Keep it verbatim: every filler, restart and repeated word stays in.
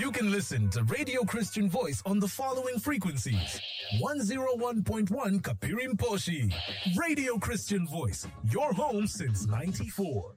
You can listen to Radio Christian Voice on the following frequencies. one oh one point one Kapirimposhi. Radio Christian Voice, your home since ninety-four.